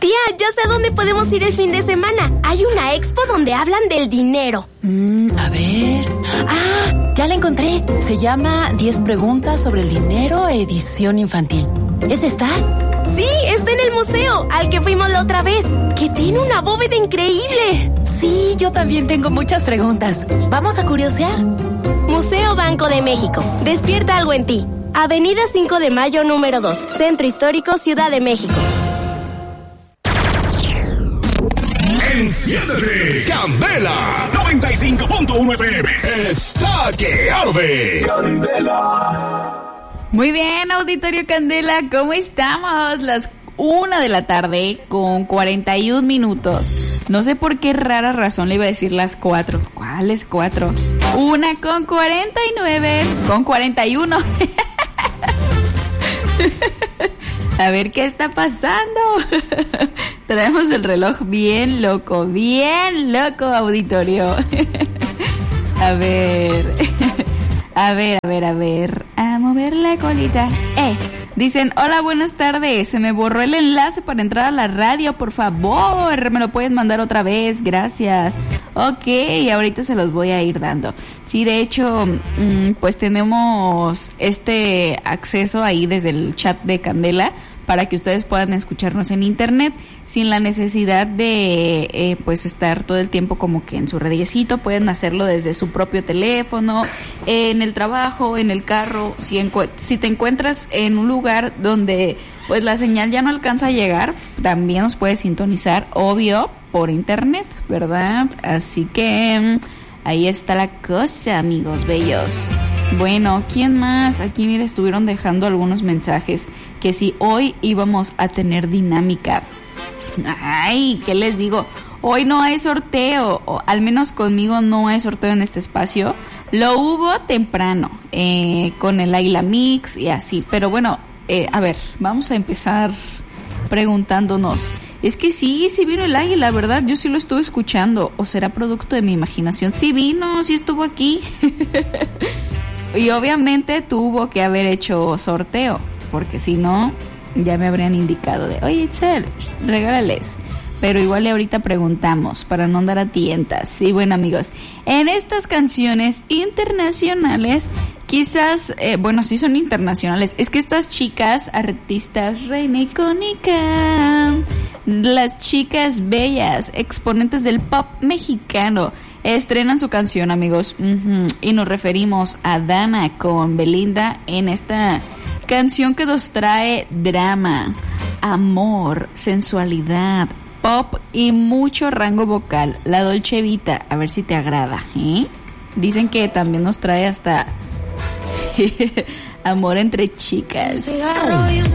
Tía, ya sé dónde podemos ir el fin de semana. Hay una expo donde hablan del dinero. A ver... ¡Ah! Ya la encontré. Se llama 10 preguntas sobre el dinero, edición infantil. ¿Es esta? Sí, está en el museo, al que fuimos la otra vez, que tiene una bóveda increíble. Sí, yo también tengo muchas preguntas. ¿Vamos a curiosear? Museo Banco de México. Despierta algo en ti. Avenida 5 de Mayo, número 2. Centro Histórico, Ciudad de México. Enciéndete, Candela 95.1 FM está que arde. Candela. Muy bien, auditorio Candela, ¿cómo estamos? Las 1 de la tarde con 41 minutos. No sé por qué rara razón le iba a decir las 4. ¿Cuáles 4? 1 con 49, con 41. A ver qué está pasando. Traemos el reloj bien loco, auditorio. A ver. A mover la colita. Dicen, hola, buenas tardes. Se me borró el enlace para entrar a la radio, por favor. Me lo pueden mandar otra vez, gracias. Ok, ahorita se los voy a ir dando. Sí, de hecho, pues tenemos este acceso ahí desde el chat de Candela para que ustedes puedan escucharnos en internet sin la necesidad de pues estar todo el tiempo como que en su radiecito. Pueden hacerlo desde su propio teléfono, en el trabajo, en el carro. Si te encuentras en un lugar donde pues la señal ya no alcanza a llegar, también nos puedes sintonizar, obvio, por internet, ¿verdad? Así que ahí está la cosa, amigos bellos. Bueno, ¿quién más? Aquí, mira, estuvieron dejando algunos mensajes que si hoy íbamos a tener dinámica. Ay, ¿qué les digo? Hoy no hay sorteo, o al menos conmigo no hay sorteo en este espacio. Lo hubo temprano, con el Águila Mix y así. Pero bueno, a ver, vamos a empezar preguntándonos. Es que sí vino el águila, ¿verdad? Yo sí lo estuve escuchando. ¿O será producto de mi imaginación? Sí vino, sí estuvo aquí. Y obviamente tuvo que haber hecho sorteo, porque si no, ya me habrían indicado de, oye, Itzel, regálales. Pero igual ahorita preguntamos, para no andar a tientas. Y bueno, amigos, en estas canciones internacionales, quizás, bueno, sí son internacionales. Es que estas chicas, artistas, reina icónica, las chicas bellas, exponentes del pop mexicano, estrenan su canción, amigos. Y nos referimos a Dana con Belinda en esta canción que nos trae drama, amor, sensualidad, pop y mucho rango vocal. La Dolce Vita, a ver si te agrada, ¿eh? Dicen que también nos trae hasta amor entre chicas.